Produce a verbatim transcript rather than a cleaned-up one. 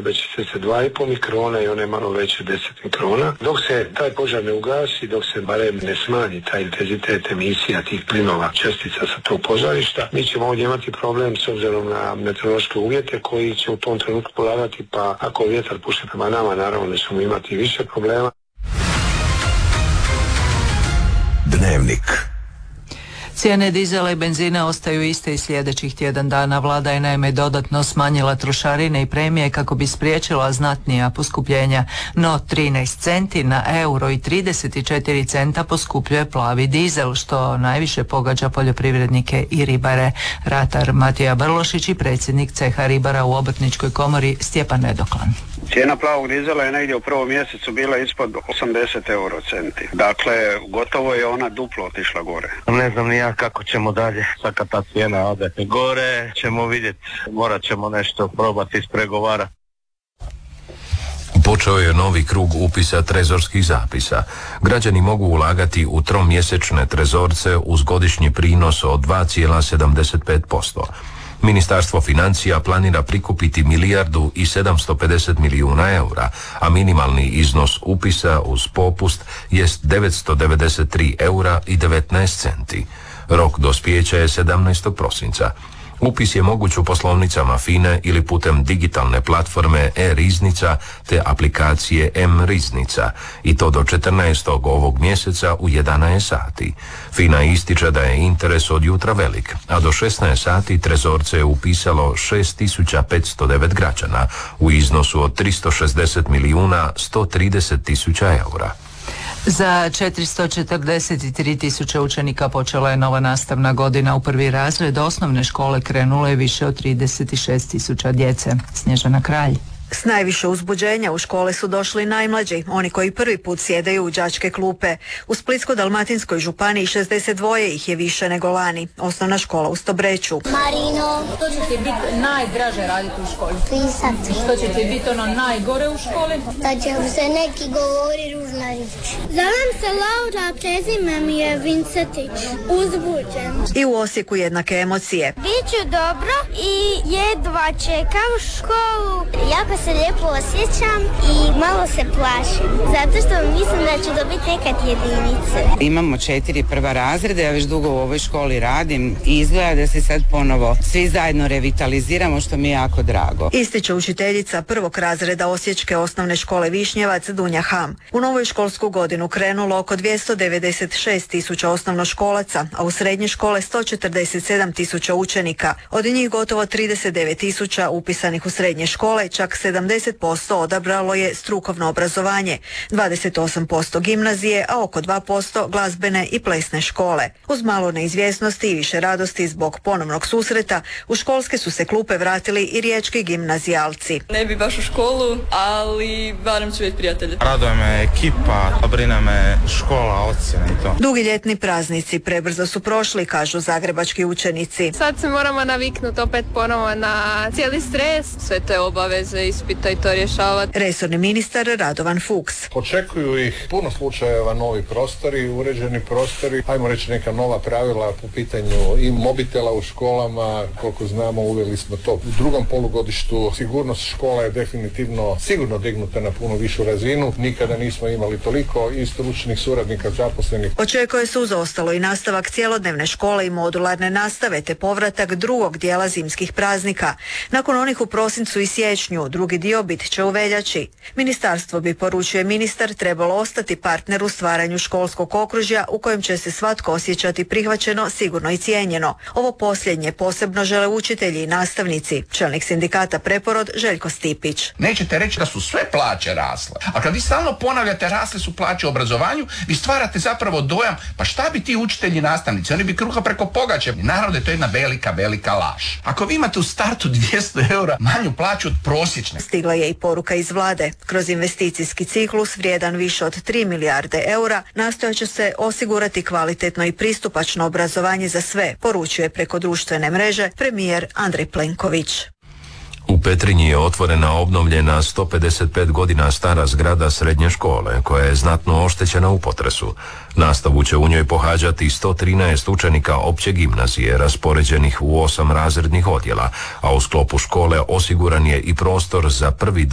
odredbe će se dva i pol mikrona i one malo veće deset mikrona. Dok se taj požar ne ugasi, dok se barem ne smanji taj intenzitet emisija tih plinova čestica sa tog požarišta, mi ćemo ovdje imati problem s obzirom na meteorološke uvjete koji će u tom trenutku poladati, pa ako vjetar puše prema nama, naravno da ćemo imati više problema. Dnevnik. Cijene dizela i benzina ostaju iste i sljedećih tjedan dana. Vlada je naime dodatno smanjila trošarine i premije kako bi spriječila znatnija poskupljenja, no trinaest centi na euro i trideset četiri centa poskupljuje plavi dizel, što najviše pogađa poljoprivrednike i ribare. Ratar Matija Brlošić i predsjednik ceha ribara u Obrtničkoj komori Stjepan Nedoklan. Cijena plavog dizela je negdje u prvom mjesecu bila ispod osamdeset euro centi. Dakle, gotovo je ona duplo otišla gore. Ne znam ni ja kako ćemo dalje, svaka ta cijena ode gore, ćemo vidjeti, morat ćemo nešto probati ispregovarati. Počeo je novi krug upisa trezorskih zapisa. Građani mogu ulagati u tromjesečne trezorce uz godišnji prinos od dva zarez sedamdeset pet posto. Ministarstvo financija planira prikupiti milijardu i sedamsto pedeset milijuna eura, a minimalni iznos upisa uz popust jest devetsto devedeset tri eura i devetnaest centi. Rok dospijeća je sedamnaestog prosinca. Upis je moguć u poslovnicama FINA-e ili putem digitalne platforme e-riznica te aplikacije M-riznica i to do četrnaestog ovog mjeseca u jedanaest sati. FINA ističe da je interes od jutra velik, a do šesnaest sati trezorce je upisalo šest tisuća petsto devet građana u iznosu od tristo šezdeset milijuna sto trideset tisuća eura. Za četiristo četrdeset tri tisuće učenika počela je nova nastavna godina. U prvi razred osnovne škole krenulo je više od trideset šest tisuća djece. Snježana Kralj. S najviše uzbuđenja u škole su došli najmlađi, oni koji prvi put sjedaju u đačke klupe. U Splitsko-dalmatinskoj županiji šezdeset dva ih je više nego lani. Osnovna škola u Stobreću. Marino. Što će ti biti najdraže raditi u školi? Pisati. Što će ti biti ono najgore u školi? Da će se neki govori ružna riječ. Zovem se Laura, prezime mi je Vincetić. Uzbuđen. I u Osijeku jednake emocije. Biću dobro i jedva čekam školu. Jako se lijepo osjećam i malo se plašim, zato što mislim da ću dobiti nekad jedinice. Imamo četiri prva razreda, ja već dugo u ovoj školi radim i izgleda da se sad ponovo svi zajedno revitaliziramo, što mi je jako drago. Ističe učiteljica prvog razreda Osječke osnovne škole Višnjevac Dunja Ham. U novoj školsku godinu krenulo oko dvjesto devedeset šest tisuća osnovnoškolaca, a u srednje škole sto četrdeset sedam tisuća učenika. Od njih gotovo trideset devet tisuća upisanih u srednje škole, čak sedamdeset posto odabralo je strukovno obrazovanje, dvadeset osam posto gimnazije, a oko dva posto glazbene i plesne škole. Uz malo neizvjesnosti i više radosti zbog ponovnog susreta, u školske su se klupe vratili i riječki gimnazijalci. Ne bi baš u školu, ali barem ću vidjeti prijatelje. Raduje me ekipa, brine me škola, ocjene i to. Dugi ljetni praznici prebrzo su prošli, kažu zagrebački učenici. Sad se moramo naviknuti opet ponovo na cijeli stres, sve te obaveze, ispita i to rješavati. Resorni ministar Radovan Fuchs. Očekuju ih puno slučajeva, novi prostori, uređeni prostori, ajmo reći neka nova pravila po pitanju i mobitela u školama, koliko znamo uveli smo to. U drugom polugodištu sigurnost škola je definitivno sigurno dignuta na puno višu razinu, nikada nismo imali toliko i stručnih suradnika zaposlenih. Očekuje se uz ostalo i nastavak cjelodnevne škole i modularne nastave te povratak drugog dijela zimskih praznika. Nakon onih u prosincu i siječnju, drugi dio bit će u veljači. Ministarstvo bi, poručuje ministar, trebalo ostati partner u stvaranju školskog okružja u kojem će se svatko osjećati prihvaćeno, sigurno i cijenjeno. Ovo posljednje posebno žele učitelji i nastavnici. Čelnik sindikata Preporod Željko Stipić. Nećete reći da su sve plaće rasle. A kad vi stalno ponavljate rasle su plaće u obrazovanju, vi stvarate zapravo dojam pa šta bi ti učitelji i nastavnici, oni bi kruha preko pogače. Naravno da je to jedna velika, velika laž. Ako vi imate u startu dvjesto eura manju plaću od prosječne. Stigla je i poruka iz vlade. Kroz investicijski ciklus vrijedan više od tri milijarde eura nastojat će se osigurati kvalitetno i pristupačno obrazovanje za sve, poručuje preko društvene mreže premijer Andrej Plenković. U Petrinji je otvorena obnovljena sto pedeset pet godina stara zgrada srednje škole, koja je znatno oštećena u potresu. Nastavu će u njoj pohađati sto trinaest učenika opće gimnazije, raspoređenih u osam razrednih odjela, a u sklopu škole osiguran je i prostor za prvi